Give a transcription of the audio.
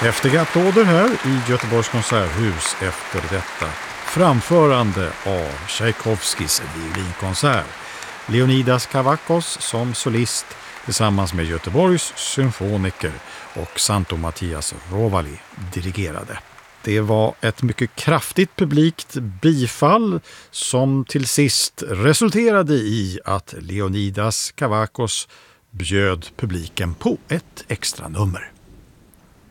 Eftergatt åder här i Göteborgs konserthus efter detta framförande av Tchaikovskis violinkonsert. Leonidas Kavakos som solist tillsammans med Göteborgs symfoniker och Santo Mattias Rovali dirigerade. Det var ett mycket kraftigt publikt bifall som till sist resulterade i att Leonidas Kavakos bjöd publiken på ett extra nummer.